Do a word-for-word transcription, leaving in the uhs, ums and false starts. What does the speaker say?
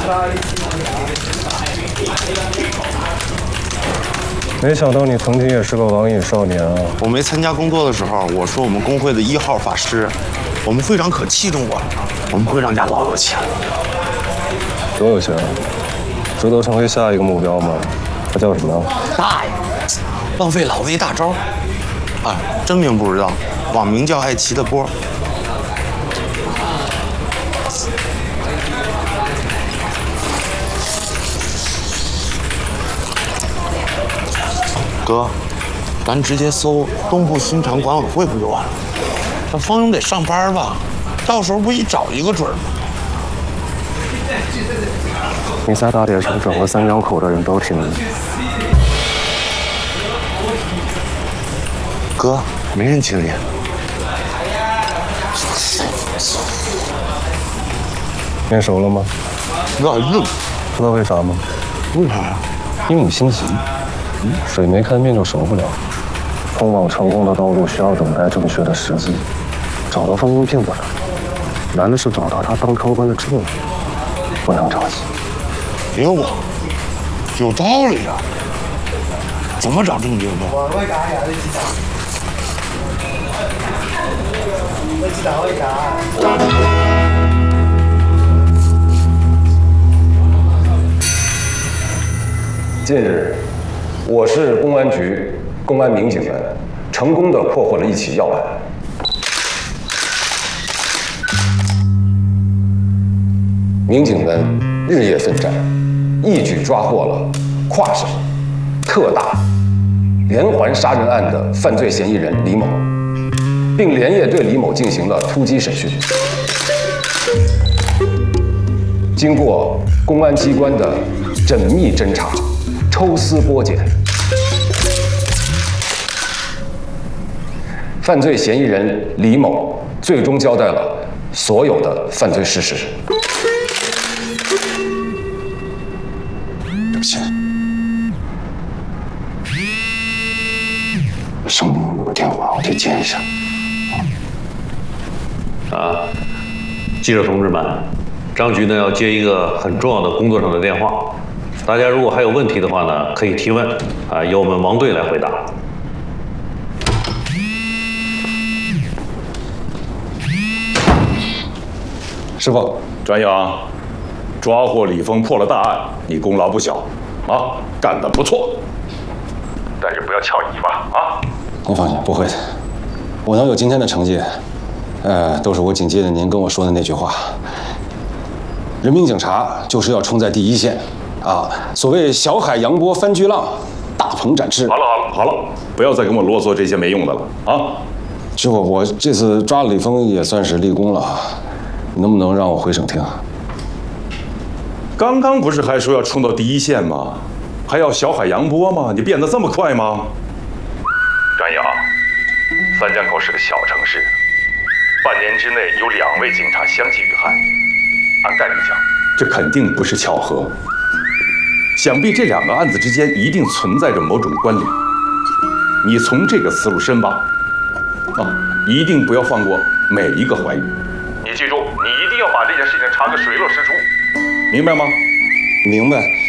没想到你曾经也是个网瘾少年啊！ 我没参加工作的时候，我是我们工会的一号法师，我们会长可器重我了。我们会长家老有钱了， 多有钱啊！值得成为下一个目标吗？他叫什么？ 大爷，浪费老子一大招！啊，真名不知道，网名叫爱奇的波。哥，咱直接搜东部新场管委会不就完了？这方勇得上班吧，到时候不一找一个准吗？ 你仨打铁城整个三江口的人都听你。 哥，没人听你。 面熟了吗？ 那硬。 知道为啥吗？ 为啥呀？ 因为你心急。嗯，水没开面就熟不了。通往成功的道路需要等待正确的时机。找到方英并不难，难的是找到他当超官的证据。不能着急。 别我，有道理啊。怎么找证据呢？ 近日，我市公安局公安民警们成功地破获了一起要案。民警们日夜奋战，一举抓获了跨省、特大、连环杀人案的犯罪嫌疑人李某，并连夜对李某进行了突击审讯。经过公安机关的缜密侦查、抽丝剥茧，犯罪嫌疑人李某最终交代了所有的犯罪事实。对不起，省部有个电话，我得接一下。 啊，记者同志们，张局呢要接一个很重要的工作上的电话。大家如果还有问题的话呢，可以提问，啊，由我们王队来回答。 师傅， 转阳，抓获李峰，破了大案，你功劳不小，啊，干得不错。但是不要翘尾巴啊！ 您放心，不会的。我能有今天的成绩，呃，都是我紧接着您跟我说的那句话：人民警察就是要冲在第一线。啊，所谓小海扬波翻巨浪，大鹏展翅。 好了好了好了，不要再跟我啰嗦这些没用的了啊！ 师傅，我这次抓了李峰也算是立功了，能不能让我回省厅？ 刚刚不是还说要冲到第一线吗？还要小海扬波吗？你变得这么快吗？张扬，三江口是个小城市，半年之内有两位警察相继遇害，按概率讲，这肯定不是巧合。想必这两个案子之间一定存在着某种关联。你从这个思路深挖，啊，一定不要放过每一个怀疑。你记住，你一定要把这件事情查个水落石出，明白吗？ 明白。